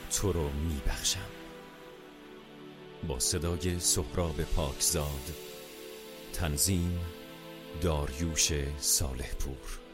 تو رو میبخشم. با صدای سهراب پاکزاد، تنظیم داریوش صالح پور.